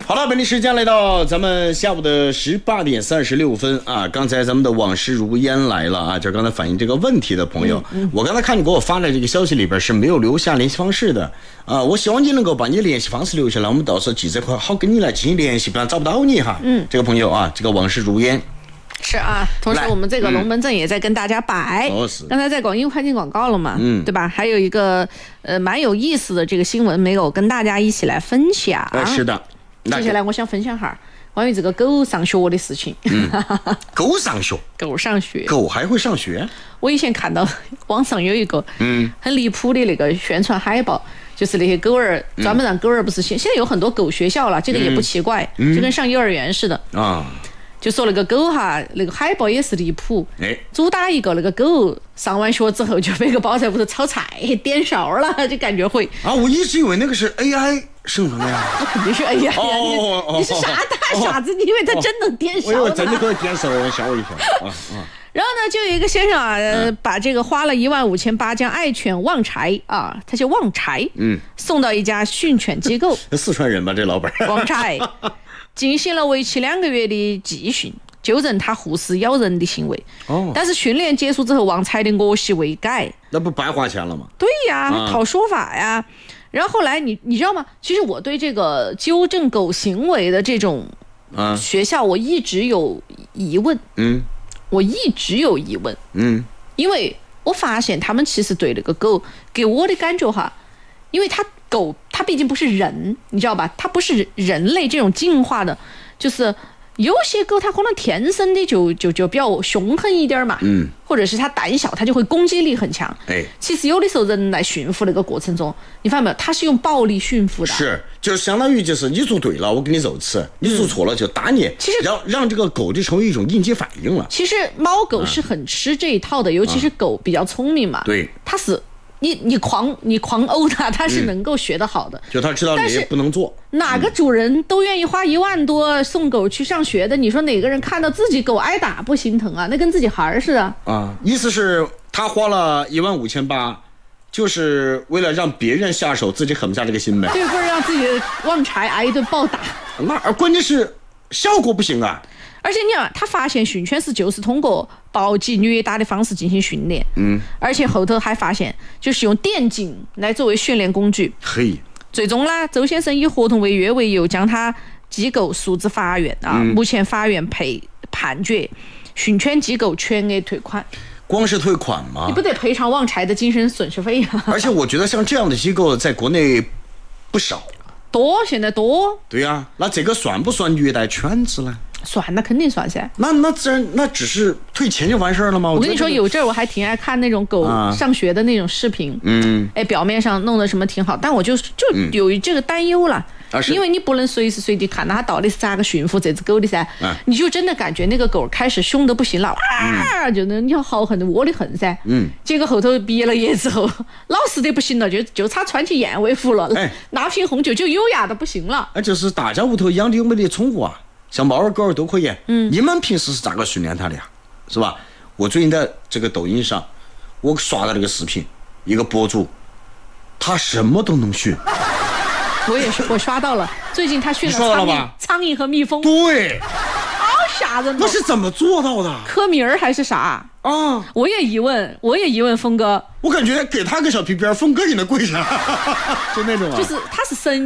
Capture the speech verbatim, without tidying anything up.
好了，本地时间来到咱们下午的十八点三十六分啊！刚才咱们的往事如烟来了啊，就是刚才反映这个问题的朋友，嗯嗯、我刚才看你给我发的这个消息里边是没有留下联系方式的啊！我希望你能够把你的联系方式留下来，我们到时候记者会好跟你来进行联系，不然找不到你哈。嗯，这个朋友啊，这个往事如烟。 是啊，同时我们这个龙门阵也在跟大家摆。嗯、刚才在广英快进广告了嘛，嗯，对吧？还有一个呃蛮有意思的这个新闻没有跟大家一起来分享。 呃、是的。 接下来我想分享哈关于这个狗上学的事情。 嗯、狗上学， 狗上学， 狗还会上学？ 我以前看到网上有一个嗯很离谱的那个宣传海报，就是那些狗儿专门让狗儿不是现现在有很多狗学校了，这个也不奇怪，嗯、就跟上幼儿园似的啊。就说那个狗哈，那个海报也是离谱，哎，主打一个那个狗上完学之后就背个包在屋头炒菜点勺了，就感觉会啊，我一直以为那个是 A I 生成的呀， 那肯定是 A I 呀，哦哦、你, 你是啥大傻子？哦、你以为它真能点勺？ 我真的可以点勺，我吓我一跳啊啊！ 然后呢，就有一个先生啊，呃、把这个花了一万五千八将爱犬旺财啊，他叫旺财，嗯，送到一家训犬机构。 四川人吧，这老板。 旺财进行了为期两个月的集训，纠正他护士咬人的行为。哦，但是训练结束之后，旺财的恶习未改， 那不白花钱了吗？ 对呀，啊、讨说法呀。然后后来你你知道吗？其实我对这个纠正狗行为的这种学校，我一直有疑问。嗯。我一直有疑问，嗯，因为我发现他们其实对那个狗给我的感觉哈，因为它狗它毕竟不是人，你知道吧？它不是人类这种进化的，就是有些狗它可能天生的就就就比较凶狠一点嘛，嗯，或者是它胆小，它就会攻击力很强。哎，其实有的时候人来驯服那个过程中，你发现没有，它是用暴力驯服的， 是，就相当于就是你做对了，我给你肉吃；你做错了就打你。其实让让这个狗就成为一种应激反应了。 其实猫狗是很吃这一套的，啊、尤其是狗比较聪明嘛， 对， 它是。你你狂你狂殴它，它是能够学得好的，嗯、 就它知道你也不能做。 哪个主人都愿意花一万多送狗去上学的？你说哪个人看到自己狗挨打不心疼啊？那跟自己孩儿似的啊！意思是他花了一万五千八，就是为了让别人下手，自己狠不下这个心呗。 对，不是让自己的旺财挨一顿暴打。 那关键是效果不行啊。 而且你想，他发现训犬师就是通过暴击虐打的方式进行训练，嗯，而且后头还发现就是用电竞来作为训练工具。 嘿， 最终呢，周先生以合同违约为由将他机构诉至法院啊。嗯、目前法院赔判决训犬机构全额退款。 光是退款吗？ 你不得赔偿旺财的精神损失费啊！ 而且我觉得像这样的机构在国内不少， 多现在多。 对呀、啊，那这个算不算虐待犬只呢？ 算，那肯定算噻。 那那自然，那只是退钱就完事儿了吗？ 我跟你说，有阵儿我还挺爱看那种狗上学的那种视频。嗯，哎，表面上弄得什么挺好，但我就就有这个担忧了。啊、因为你不能随时随地看到它到底是咋个驯服这只狗的噻。啊、你就真的感觉那个狗开始凶得不行了，啊，嗯、就那你要豪横的窝的很噻。嗯。结果后头毕业了业之后，老实的不行了，就就差穿起燕尾服了，哎、拿瓶红酒就优雅的不行了。 哎，就是大家屋头养的有没得宠物啊？像猫儿狗儿都可以，嗯，你们平时是咋个训练它的呀？是吧？我最近在这个抖音上，我刷到这个视频，一个博主，他什么都能训。 我也是，我刷到了，最近他训了苍蝇、苍蝇和蜜蜂。 对， 好吓人！ 那是怎么做到的？ 科米儿还是啥啊？我也疑问，我也疑问峰哥。 我感觉给他个小皮鞭，峰哥也能跪下，就那种啊。 就是他是神。